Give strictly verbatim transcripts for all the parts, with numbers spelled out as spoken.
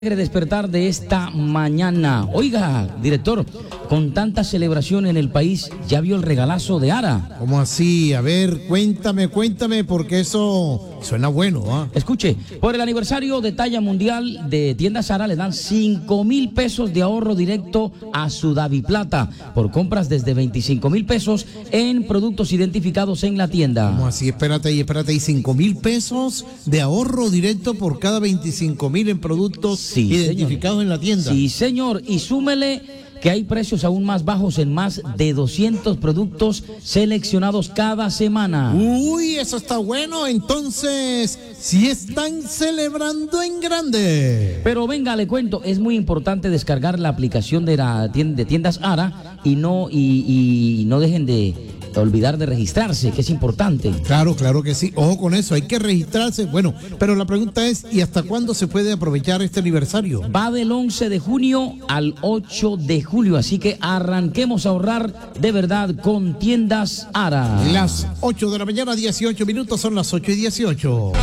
Despertar de esta mañana. Oiga, director, con tanta celebración en el país, ¿ya vio el regalazo de Ara? ¿Cómo así? A ver, cuéntame, cuéntame, porque eso suena bueno, ¿ah? ¿eh? Escuche, por el aniversario de talla mundial de Tiendas Ara le dan cinco mil pesos de ahorro directo a su Daviplata por compras desde veinticinco mil pesos en productos identificados en la tienda. ¿Cómo así? Espérate, y espérate, y cinco mil pesos de ahorro directo por cada veinticinco mil en productos sí, identificados señor. en la tienda. Sí, señor, y súmele que hay precios aún más bajos en más de doscientos productos seleccionados cada semana. Uy, eso está bueno. Entonces, si están celebrando en grande. Pero venga, le cuento, es muy importante descargar la aplicación de, la tienda, de Tiendas Ara y no, y, y no dejen de olvidar de registrarse, que es importante. Claro, claro que sí. Ojo con eso, hay que registrarse. Bueno, pero la pregunta es, ¿y hasta cuándo se puede aprovechar este aniversario? Va del once de junio al ocho de julio, así que arranquemos a ahorrar de verdad con Tiendas Ara. Las ocho de la mañana, dieciocho minutos, son las ocho y dieciocho.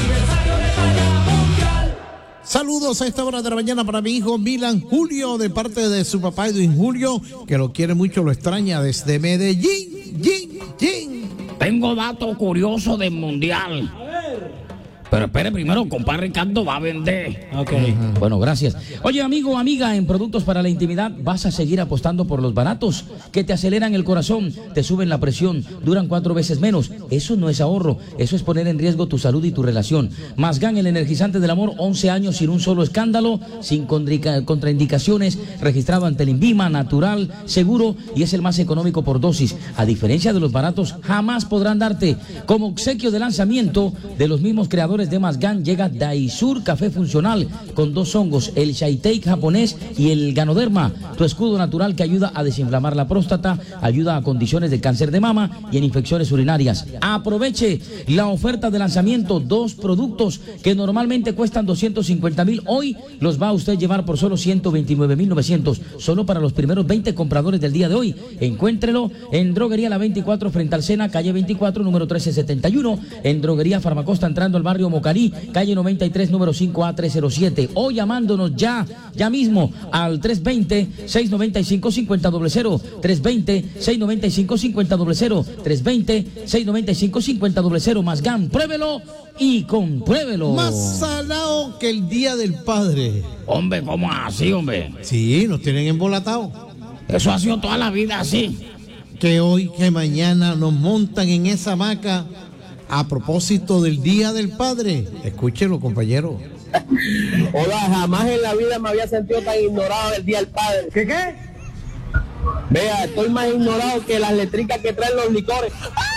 Saludos a esta hora de la mañana para mi hijo Milan Julio, de parte de su papá Edwin Julio, que lo quiere mucho, lo extraña desde Medellín. Yin, yin. Tengo datos curiosos del mundial. Pero espere, primero, compadre Ricardo va a vender. Ok. Uh-huh. Bueno, gracias. Oye, amigo, amiga, en productos para la intimidad, ¿vas a seguir apostando por los baratos que te aceleran el corazón, te suben la presión, duran cuatro veces menos? Eso no es ahorro, eso es poner en riesgo tu salud y tu relación. Masgan, el energizante del amor, once años sin un solo escándalo, sin contraindicaciones, registrado ante el INVIMA, natural, seguro y es el más económico por dosis. A diferencia de los baratos, jamás podrán darte. Como obsequio de lanzamiento de los mismos creadores de Masgan, llega Daisur Café Funcional con dos hongos, el Shaitei japonés y el Ganoderma, tu escudo natural que ayuda a desinflamar la próstata, ayuda a condiciones de cáncer de mama y en infecciones urinarias. Aproveche la oferta de lanzamiento, dos productos que normalmente cuestan doscientos cincuenta mil, hoy los va a usted llevar por solo ciento veintinueve mil novecientos, solo para los primeros veinte compradores del día de hoy. Encuéntrelo en Droguería La veinticuatro frente al Sena, calle veinticuatro, número trece setenta y uno, en Droguería Farmacosta entrando al barrio Mocarí, calle noventa y tres, número cinco A trescientos cero siete, o llamándonos ya, ya mismo al tres veinte, seiscientos noventa y cinco, cincuenta cero cero, tres veinte, seiscientos noventa y cinco, cincuenta cero cero, tres veinte, seiscientos noventa y cinco, cincuenta cero cero, Masgan, pruébelo y compruébelo. Más salado que el Día del Padre. Hombre, ¿cómo así, hombre? Sí, nos tienen embolatados. Eso ha sido toda la vida así. Que hoy, que mañana nos montan en esa hamaca a propósito del Día del Padre. Escúchelo, compañero. Hola, jamás en la vida me había sentido tan ignorado del Día del Padre. ¿Qué qué? Vea, estoy más ignorado que las letricas que traen los licores.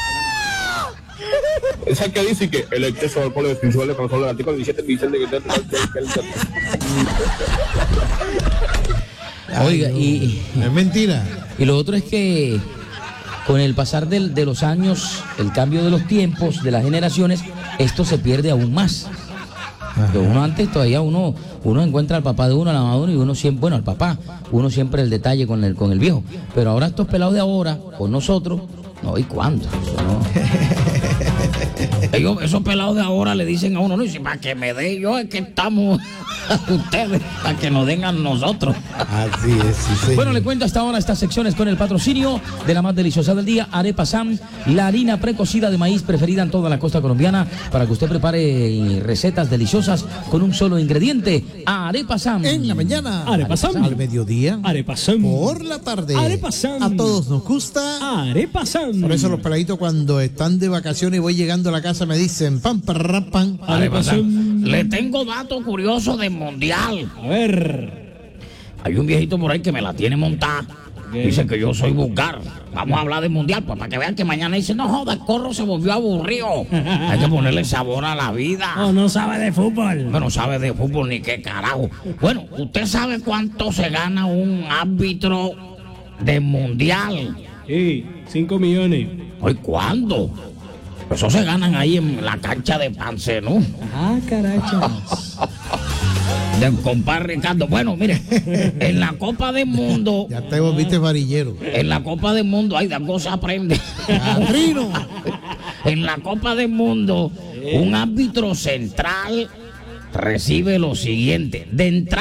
Esa que dice que el exceso de alcohol es sensual con solo el artículo diecisiete dice que Oiga, y es mentira. Y lo otro es que con el pasar del, de los años, el cambio de los tiempos, de las generaciones, esto se pierde aún más. Ajá. Uno antes todavía uno uno encuentra al papá de uno, a la mamá de uno, y uno siempre, bueno, al papá, uno siempre el detalle con el con el viejo. Pero ahora estos pelados de ahora, con nosotros, no, ¿y cuándo? Eso no. Ellos, esos pelados de ahora le dicen a uno, no, y si para que me dé yo es que estamos ustedes, para que nos den a nosotros. Así es, sí, sí. Bueno, le cuento hasta ahora estas secciones con el patrocinio de la más deliciosa del día, Arepa Sam, la harina precocida de maíz preferida en toda la costa colombiana, para que usted prepare recetas deliciosas con un solo ingrediente. Arepa Sam. En la mañana. Arepa Sam. Al mediodía. Arepa Sam. Por la tarde. Arepa Sam. A todos nos gusta. Arepa Sam. Por eso los peladitos cuando están de vacaciones y voy llegando a la casa me dicen pam, parra, pam. Arepa Sam. Le tengo datos curiosos del mundial. A ver. Hay un viejito por ahí que me la tiene montada. ¿Qué? Dice que yo soy vulgar. Vamos a hablar del mundial, pues para que vean que mañana dice, no joda, el corro se volvió aburrido. Hay que ponerle sabor a la vida. No, no sabe de fútbol. No, no sabe de fútbol ni qué carajo. Bueno, ¿usted sabe cuánto se gana un árbitro de mundial? Sí, cinco millones. ¿Hoy cuándo? Eso se ganan ahí en la cancha de Pancenú. Ah, carachas. Del compadre Ricardo. Bueno, mire, en la Copa del Mundo. Ya te volviste varillero. En la Copa del Mundo, ay, de cosas aprende. En la Copa del Mundo, un árbitro central recibe lo siguiente. De entrada